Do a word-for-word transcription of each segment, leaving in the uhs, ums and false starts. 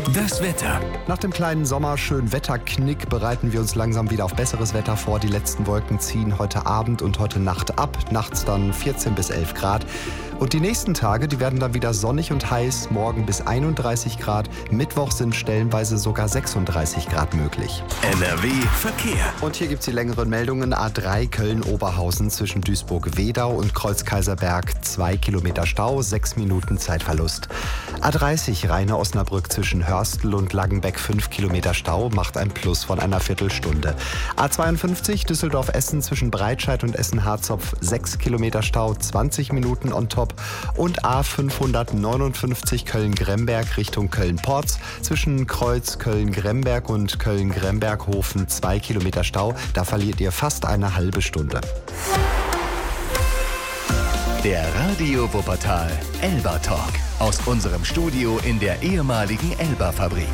Das Wetter. Nach dem kleinen Sommer-Schönwetterknick bereiten wir uns langsam wieder auf besseres Wetter vor. Die letzten Wolken ziehen heute Abend und heute Nacht ab. Nachts dann vierzehn bis elf Grad. Und die nächsten Tage, die werden dann wieder sonnig und heiß. Morgen bis einunddreißig Grad. Mittwoch sind stellenweise sogar sechsunddreißig Grad möglich. N R W Verkehr. Und hier gibt's die längeren Meldungen. A drei Köln-Oberhausen zwischen Duisburg-Wedau und Kreuzkaiserberg. Zwei Kilometer Stau, sechs Minuten Zeitverlust. A dreißig Rheine-Osnabrück zwischen Hörstel und Langenbeck. Fünf Kilometer Stau macht ein Plus von einer Viertelstunde. A zweiundfünfzig Düsseldorf-Essen zwischen Breitscheid und Essen-Harzopf. Sechs Kilometer Stau, zwanzig Minuten on top. Und A fünfhundertneunundfünfzig Köln-Gremberg Richtung Köln-Porz zwischen Kreuz Köln-Gremberg und Köln-Gremberghofen. Zwei Kilometer Stau, da verliert ihr fast eine halbe Stunde. Der Radio Wuppertal Elba Talk aus unserem Studio in der ehemaligen Elba-Fabrik.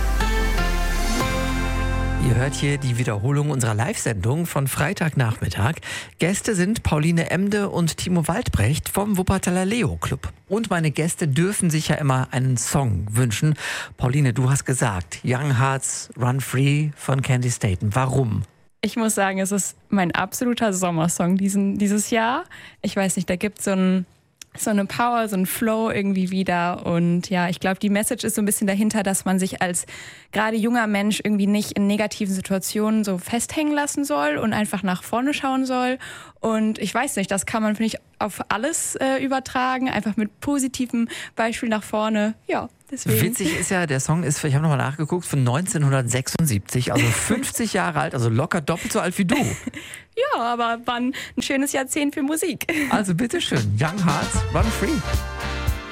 Ihr hört hier die Wiederholung unserer Live-Sendung von Freitagnachmittag. Gäste sind Pauline Emde und Timo Waldbrecht vom Wuppertaler Leo Club. Und meine Gäste dürfen sich ja immer einen Song wünschen. Pauline, du hast gesagt, Young Hearts Run Free von Candy Staton. Warum? Ich muss sagen, es ist mein absoluter Sommersong diesen, dieses Jahr. Ich weiß nicht, da gibt es so ein so eine Power, so ein Flow irgendwie wieder. Und ja, ich glaube, die Message ist so ein bisschen dahinter, dass man sich als gerade junger Mensch irgendwie nicht in negativen Situationen so festhängen lassen soll und einfach nach vorne schauen soll. Und ich weiß nicht, das kann man, finde ich, auf alles äh, übertragen, einfach mit positivem Beispiel nach vorne. Ja, deswegen. Witzig ist ja, der Song ist, ich habe nochmal nachgeguckt, von neunzehnhundertsechsundsiebzig, also fünfzig Jahre alt, also locker doppelt so alt wie du. Ja, aber war ein schönes Jahrzehnt für Musik. Also bitteschön, Young Hearts Run Free.